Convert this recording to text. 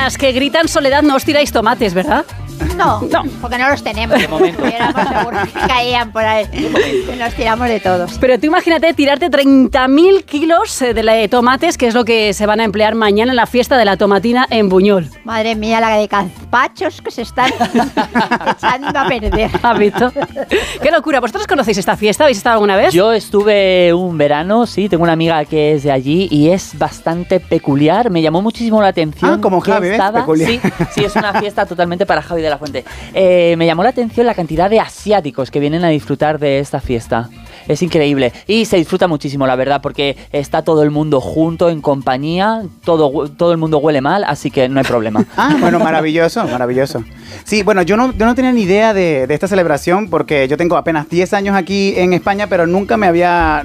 las que gritan soledad no os tiráis tomates, ¿verdad? No, porque no los tenemos. De momento. Éramos seguros que caían por ahí. Nos tiramos de todos. Pero tú imagínate tirarte 30.000 kilos de tomates, que es lo que se van a emplear mañana en la fiesta de la tomatina en Buñol. Madre mía, la de gazpachos que se están echando a perder. ¿Has visto? ¡Qué locura! ¿Vosotros conocéis esta fiesta? ¿Habéis estado alguna vez? Yo estuve un verano, sí, tengo una amiga que es de allí y es bastante peculiar. Me llamó muchísimo la atención. Ah, como Javi, ¿ves? Peculiar. Sí, es una fiesta totalmente para Javi de la Fuente. Me llamó la atención la cantidad de asiáticos que vienen a disfrutar de esta fiesta. Es increíble y se disfruta muchísimo, la verdad, porque está todo el mundo junto, en compañía, todo el mundo huele mal, así que no hay problema. Ah, bueno, maravilloso, maravilloso. Sí, bueno, yo no tenía ni idea de esta celebración porque yo tengo apenas 10 años aquí en España, pero nunca me había